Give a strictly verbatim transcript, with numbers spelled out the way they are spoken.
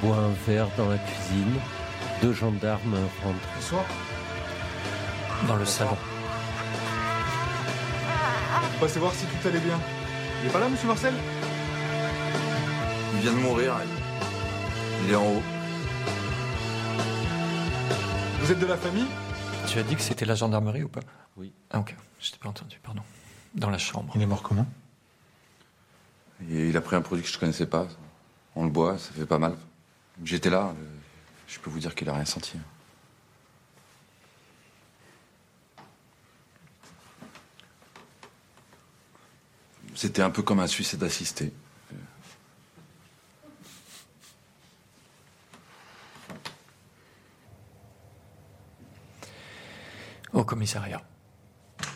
boit un verre dans la cuisine. Deux gendarmes rentrent. Bonsoir. Dans le salon. Passez voir si tout allait bien. Il est pas là, monsieur Marcel? Il vient de mourir. Il est en haut. Vous êtes de la famille? Tu as dit que c'était la gendarmerie ou pas? Oui. Ah ok, je t'ai pas entendu, pardon. Dans la chambre. Il est mort comment? Et il a pris un produit que je connaissais pas. On le boit, ça fait pas mal. J'étais là, je peux vous dire qu'il a rien senti. C'était un peu comme un suicide assisté. Au commissariat.